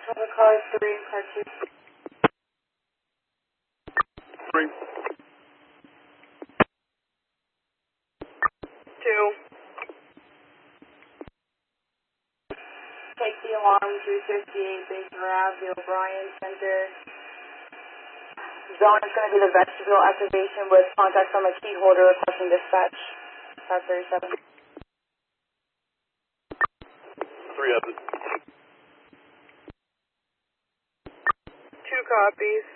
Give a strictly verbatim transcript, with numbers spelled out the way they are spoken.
Cover car three, car two. Three. Two. Take the alarm, three fifty-eight Baker Ave, the O'Brien Center. Zone is going to be the vestibule activation with contact from a key holder requesting dispatch. five thirty-seven. Three of it. Two copies.